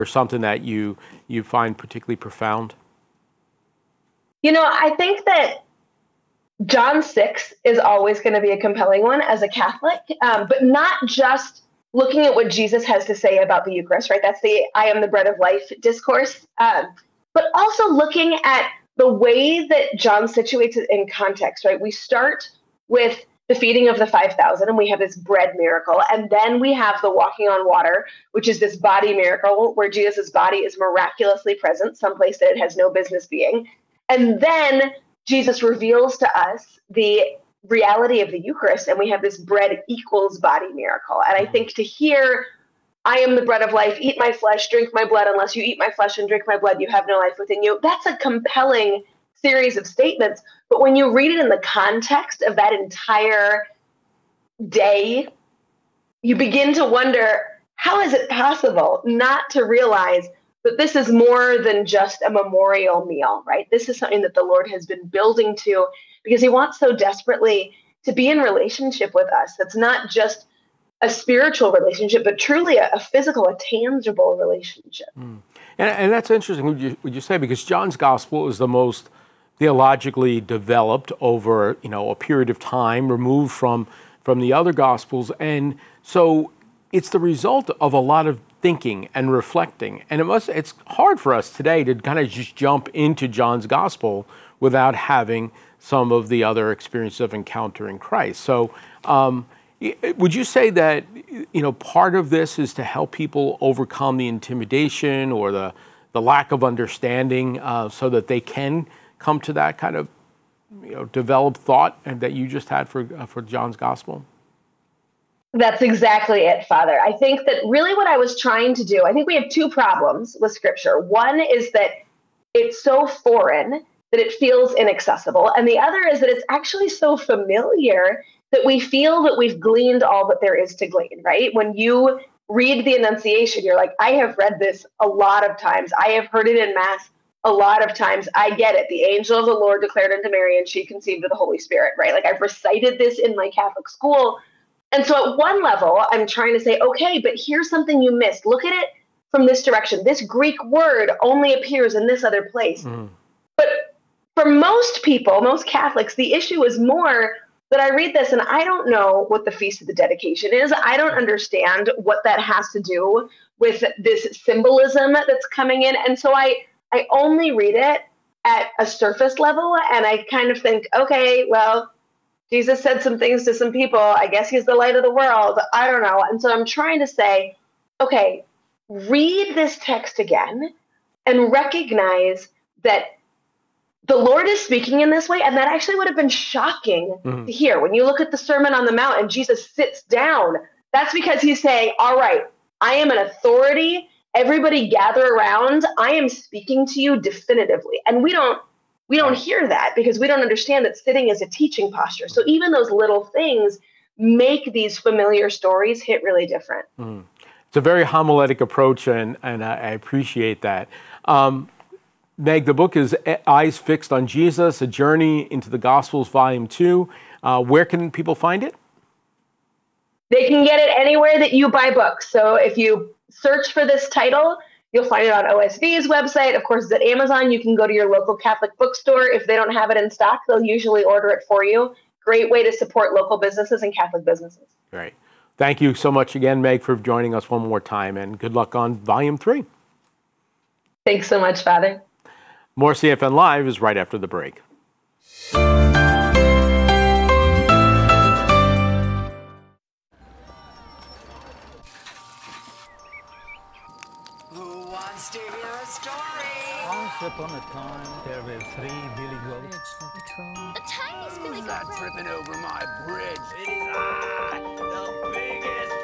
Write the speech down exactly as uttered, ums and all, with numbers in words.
or something that you you find particularly profound? You know, I think that John six is always going to be a compelling one as a Catholic, um, but not just looking at what Jesus has to say about the Eucharist, right? That's the I am the bread of life discourse, um, but also looking at the way that John situates it in context, right? We start with the feeding of the five thousand, and we have this bread miracle. And then we have the walking on water, which is this body miracle where Jesus' body is miraculously present, someplace that it has no business being. And then Jesus reveals to us the reality of the Eucharist, and we have this bread equals body miracle. And I think to hear, I am the bread of life, eat my flesh, drink my blood, unless you eat my flesh and drink my blood, you have no life within you. That's a compelling series of statements. But when you read it in the context of that entire day, you begin to wonder, how is it possible not to realize that this is more than just a memorial meal, right? This is something that the Lord has been building to because he wants so desperately to be in relationship with us. That's not just a spiritual relationship, but truly a, a physical, a tangible relationship. Mm. And, and that's interesting, would you, would you say, because John's gospel is the most theologically developed over, you know, a period of time, removed from, from the other gospels. And so it's the result of a lot of thinking and reflecting. And it must, it's hard for us today to kind of just jump into John's gospel without having some of the other experiences of encountering Christ. So um, would you say that, you know, part of this is to help people overcome the intimidation or the, the lack of understanding uh, so that they can come to that kind of, you know, developed thought and that you just had for, uh, for John's gospel? That's exactly it, Father. I think that really what I was trying to do, I think we have two problems with Scripture. One is that it's so foreign that it feels inaccessible. And the other is that it's actually so familiar that we feel that we've gleaned all that there is to glean, right? When you read the Annunciation, you're like, I have read this a lot of times. I have heard it in Mass a lot of times. I get it. The angel of the Lord declared unto Mary, and she conceived of the Holy Spirit, right? Like I've recited this in my Catholic school. And so at one level, I'm trying to say, okay, but here's something you missed. Look at it from this direction. This Greek word only appears in this other place. Mm. But for most people, most Catholics, the issue is more that I read this and I don't know what the Feast of the Dedication is. I don't understand what that has to do with this symbolism that's coming in. And so I, I only read it at a surface level. And I kind of think, okay, well, Jesus said some things to some people. I guess he's the light of the world. I don't know. And so I'm trying to say, okay, read this text again and recognize that the Lord is speaking in this way. And that actually would have been shocking mm-hmm. to hear. When you look at the Sermon on the Mount and Jesus sits down, that's because he's saying, all right, I am an authority. Everybody gather around. I am speaking to you definitively. And we don't We don't hear that because we don't understand that sitting is a teaching posture. So even those little things make these familiar stories hit really different. Mm. It's a very homiletic approach, and, and I appreciate that. Um, Meg, the book is Eyes Fixed on Jesus, A Journey into the Gospels, Volume two. Uh, where can people find it? They can get it anywhere that you buy books. So if you search for this title, you'll find it on O S V's website. Of course, it's at Amazon. You can go to your local Catholic bookstore. If they don't have it in stock, they'll usually order it for you. Great way to support local businesses and Catholic businesses. Great. Thank you so much again, Meg, for joining us one more time, and good luck on Volume three. Thanks so much, Father. More C F N Live is right after the break. Once upon a time, there were three billy goats. The tiniest billy goat. Tripping over my bridge. It is I, the biggest